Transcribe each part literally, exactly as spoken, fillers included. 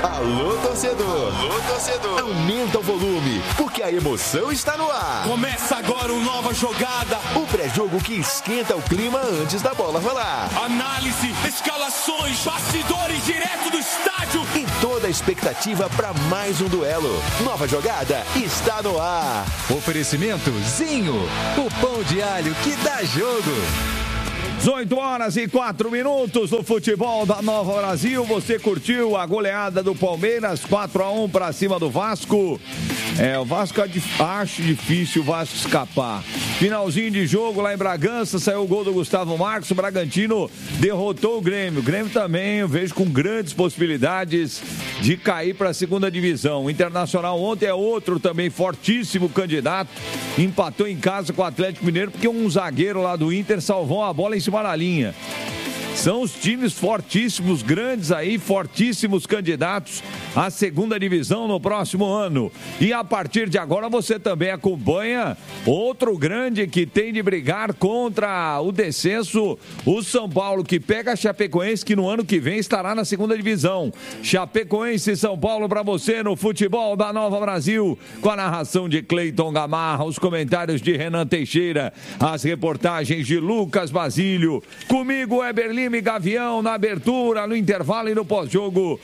Alô, torcedor. Alô, torcedor. Aumenta o volume, porque a emoção está no ar. Começa agora uma nova jogada. O pré-jogo que esquenta o clima antes da bola rolar. Análise, escalações, bastidores direto do estádio. E toda a expectativa para mais um duelo. Nova jogada está no ar. Oferecimento Zinho, o pão de alho que dá jogo. dezoito horas e quatro minutos do futebol da Nova Brasil. Você curtiu a goleada do Palmeiras, quatro a um para cima do Vasco. É, o Vasco acho difícil o Vasco escapar. Finalzinho de jogo lá em Bragança, saiu o gol do Gustavo Marcos. O Bragantino derrotou o Grêmio. O Grêmio também eu vejo com grandes possibilidades de cair para a segunda divisão. O Internacional ontem é outro também fortíssimo candidato. Empatou em casa com o Atlético Mineiro porque um zagueiro lá do Inter salvou a bola em cima da linha. São os times fortíssimos, grandes aí, fortíssimos candidatos à segunda divisão no próximo ano. E a partir de agora você também acompanha outro grande que tem de brigar contra o descenso, o São Paulo, que pega a Chapecoense, que no ano que vem estará na segunda divisão. Chapecoense e São Paulo para você no futebol da Nova Brasil, com a narração de Cleiton Gamarra, os comentários de Renan Teixeira, as reportagens de Lucas Basílio, comigo Eberlime Gavião na abertura, no intervalo e no pós-jogo.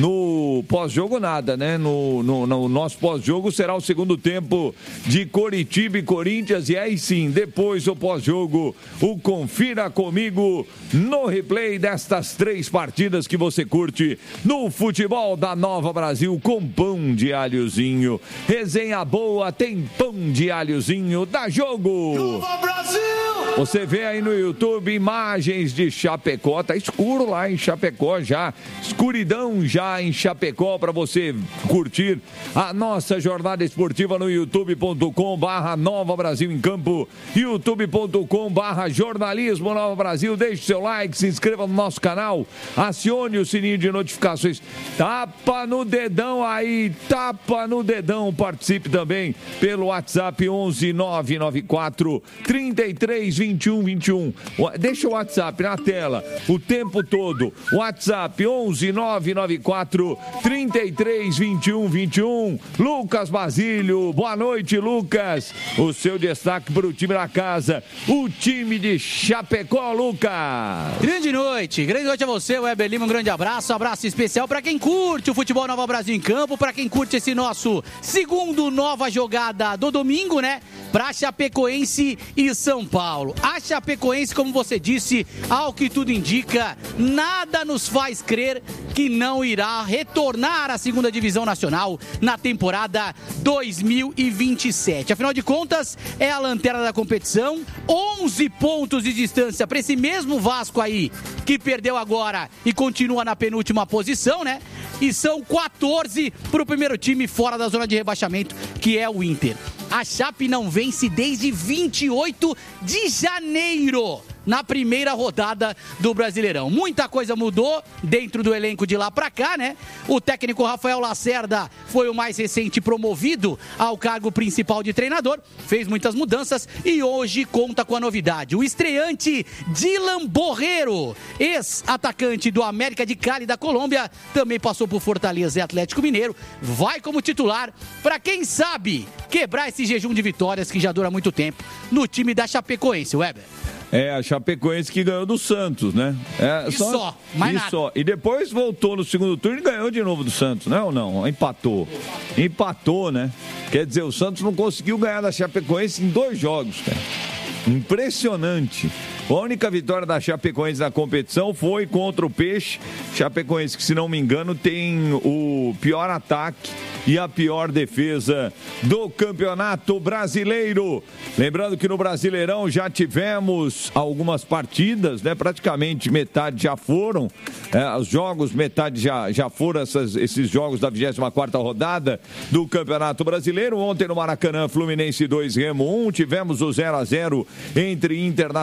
No pós-jogo nada, né? No, no, no nosso pós-jogo será o segundo tempo de Coritiba e Corinthians, e aí sim, depois do pós-jogo, o Confira Comigo no replay destas três partidas que você curte no futebol da Nova Brasil com pão de alhozinho. Resenha boa, tem pão de alhozinho, dá jogo! Nova Brasil! Você vê aí no YouTube imagens de Chapecó, tá escuro lá em Chapecó já, escuridão já em Chapecó para você curtir a nossa jornada esportiva no youtube ponto com barra Nova Brasil em Campo, youtube ponto com barra Jornalismo Nova Brasil. Deixe seu like, se inscreva no nosso canal, acione o sininho de notificações, tapa no dedão aí, tapa no dedão, participe também pelo WhatsApp onze nove nove quatro, trinta e três, vinte e um, vinte e um. Deixa o WhatsApp na tela o tempo todo. WhatsApp onze nove nove quatro, trinta e três, vinte e um, vinte e um. Lucas Basílio, boa noite, Lucas. O seu destaque para o time da casa, o time de Chapecó, Lucas. Grande noite, grande noite a você, Weber Lima, um grande abraço, um abraço especial para quem curte o futebol Nova Brasil em Campo, para quem curte esse nosso segundo Nova Jogada do domingo, né? Para Chapecoense e São Paulo. A Chapecoense, como você disse, ao que tudo indica, nada nos faz crer que não irá retornar à segunda divisão nacional na temporada dois mil e vinte e sete. Afinal de contas, é a lanterna da competição, onze pontos de distância para esse mesmo Vasco aí, que perdeu agora e continua na penúltima posição, né? E são quatorze para o primeiro time fora da zona de rebaixamento, que é o Inter. A Chape não vence desde vinte e oito de janeiro, na primeira rodada do Brasileirão. Muita coisa mudou dentro do elenco de lá pra cá, né? O técnico Rafael Lacerda foi o mais recente promovido ao cargo principal de treinador, fez muitas mudanças e hoje conta com a novidade. O estreante Dylan Borreiro, ex-atacante do América de Cali da Colômbia, também passou por Fortaleza e Atlético Mineiro, vai como titular para, quem sabe, quebrar esse jejum de vitórias que já dura muito tempo no time da Chapecoense, Weber. É, a Chapecoense que ganhou do Santos, né? É, e só, só mais e nada. Só. E depois voltou no segundo turno e ganhou de novo do Santos, né? Ou não? Empatou. Empatou, né? Quer dizer, o Santos não conseguiu ganhar da Chapecoense em dois jogos, cara. Impressionante. A única vitória da Chapecoense na competição foi contra o Peixe. Chapecoense que, se não me engano, tem o pior ataque e a pior defesa do Campeonato Brasileiro. Lembrando que no Brasileirão já tivemos algumas partidas, né? Praticamente metade já foram. É, os jogos, metade já, já foram essas, esses jogos da vigésima quarta rodada do Campeonato Brasileiro. Ontem no Maracanã, Fluminense dois, Remo um. Tivemos o zero a zero entre Internacional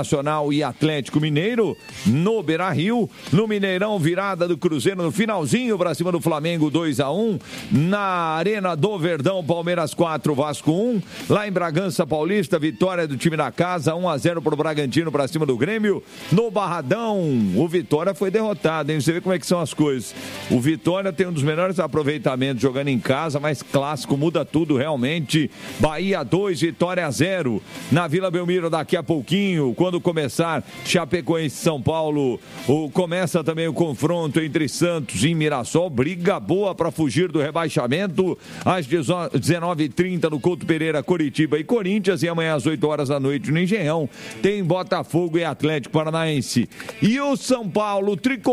Penharol e Atlético Mineiro no Beira-Rio. No Mineirão, virada do Cruzeiro no finalzinho pra cima do Flamengo, dois a um. Na Arena do Verdão, Palmeiras quatro, Vasco um. Lá em Bragança Paulista, vitória do time da casa, um a zero pro Bragantino pra cima do Grêmio. No Barradão, o Vitória foi derrotado, hein? Você vê como é que são as coisas. O Vitória tem um dos melhores aproveitamentos jogando em casa, mas clássico muda tudo realmente. Bahia dois, Vitória zero. Na Vila Belmiro, daqui a pouquinho, quando começar Chapecoense e São Paulo, o, começa também o confronto entre Santos e Mirassol. Briga boa para fugir do rebaixamento. Às dezenove e trinta no Couto Pereira, Coritiba e Corinthians. E amanhã às oito horas da noite no Engenhão tem Botafogo e Atlético Paranaense. E o São Paulo, tricô